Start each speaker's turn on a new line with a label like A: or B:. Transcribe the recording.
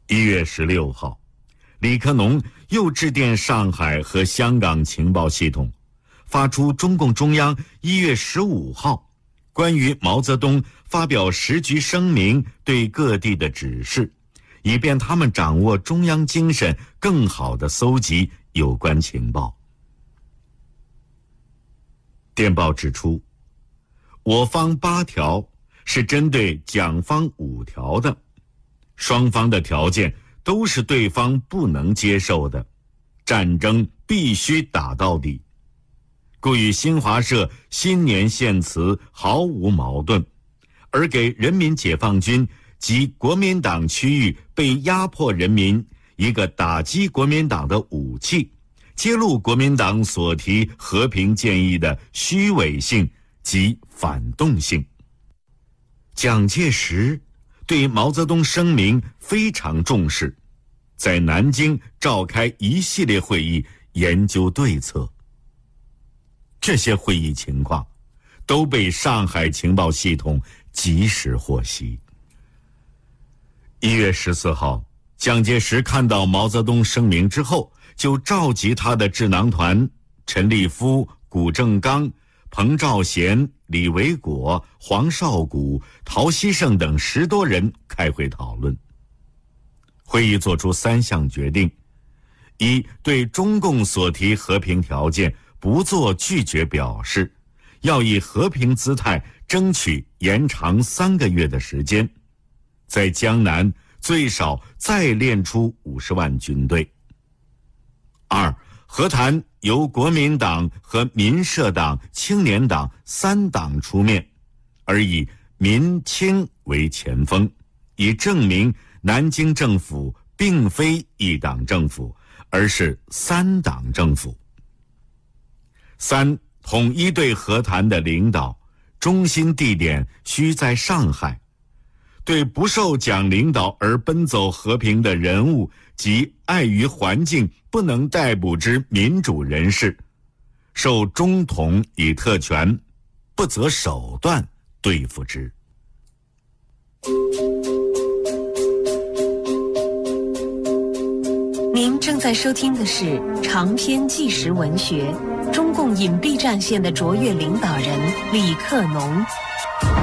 A: 1月16号，李克农又致电上海和香港情报系统，发出中共中央1月15号关于毛泽东发表时局声明对各地的指示，以便他们掌握中央精神，更好地搜集有关情报。电报指出，我方8条是针对蒋方5条的，双方的条件都是对方不能接受的，战争必须打到底，故与新华社新年献词毫无矛盾，而给人民解放军及国民党区域被压迫人民一个打击国民党的武器，揭露国民党所提和平建议的虚伪性及反动性。蒋介石对毛泽东声明非常重视，在南京召开一系列会议研究对策。这些会议情况都被上海情报系统及时获悉。1月14号，蒋介石看到毛泽东声明之后，就召集他的智囊团陈立夫、谷正刚、彭兆贤、李维果、黄绍谷、陶希圣等10多人开会讨论。会议作出3项决定：一，对中共所提和平条件不做拒绝表示，要以和平姿态争取延长3个月的时间，在江南最少再练出50万军队。2，和谈由国民党和民社党、青年党3党出面，而以民青为前锋，以证明南京政府并非一党政府，而是3党政府。3，统一对和谈的领导，中心地点需在上海，对不受蒋领导而奔走和平的人物及碍于环境不能逮捕之民主人士，受中统以特权，不择手段对付之。
B: 您正在收听的是长篇纪实文学《中共隐蔽战线的卓越领导人李克农》，